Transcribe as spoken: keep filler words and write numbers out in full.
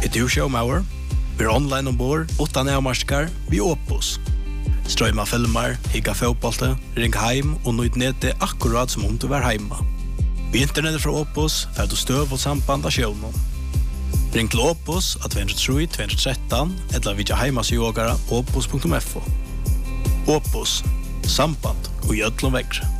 Er du showmauer? Vi er online ombord, utan avmarskar, vi Opus. Strøyma filmer, higga fotbollte, ring heim og nøyd nete akkurat som om du var heima. Vi internettet fra Opus, fer du støv og samband av sjøvnen. Ring til Opus at to tre to tre tre eller vidja heimasjogara opus punktum f o. Opus, samband og gjødlom vekkre.